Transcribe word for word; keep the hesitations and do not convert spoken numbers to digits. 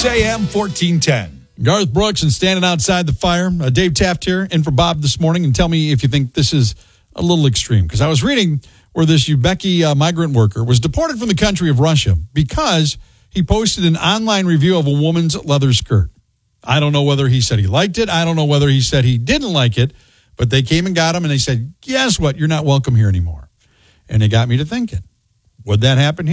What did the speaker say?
six a.m. fourteen ten. Garth Brooks and Standing Outside the Fire. Uh, Dave Taft here, in for Bob this morning, and tell me if you think this is a little extreme. Because I was reading where this Uzbeki uh, migrant worker was deported from the country of Russia because he posted an online review of a woman's leather skirt. I don't know whether he said he liked it. I don't know whether he said he didn't like it. But they came and got him, and they said, guess what? You're not welcome here anymore. And it got me to thinking, would that happen here?